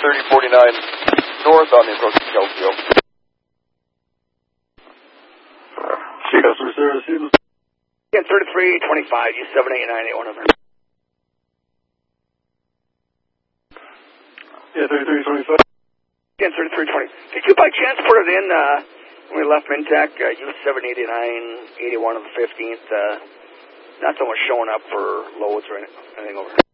3049 north on the approach to Kelsey. Customer service. Yeah, 3325, U78981 over. Yeah, 3325. Yeah, 3320. Did you by chance put it in when we left Mintac, U78981 on the 15th? Not so much showing up for loads or anything over.